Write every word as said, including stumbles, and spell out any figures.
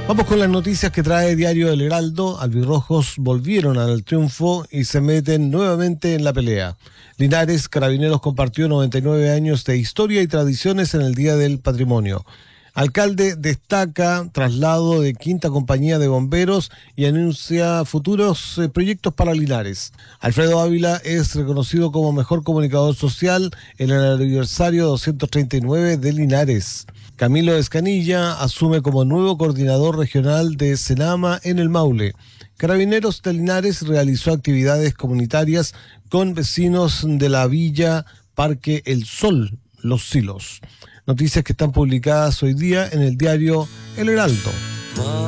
Vamos con las noticias que trae Diario El Heraldo. Albirrojos volvieron al triunfo y se meten nuevamente en la pelea. Linares, Carabineros compartió noventa y nueve años de historia y tradiciones en el Día del Patrimonio. Alcalde destaca traslado de quinta compañía de bomberos y anuncia futuros eh, proyectos para Linares. Alfredo Ávila es reconocido como mejor comunicador social en el aniversario doscientos treinta y nueve de Linares. Camilo Escanilla asume como nuevo coordinador regional de Senama en el Maule. Carabineros de Linares realizó actividades comunitarias con vecinos de la villa Parque El Sol, Los Silos. Noticias que están publicadas hoy día en el diario El Heraldo.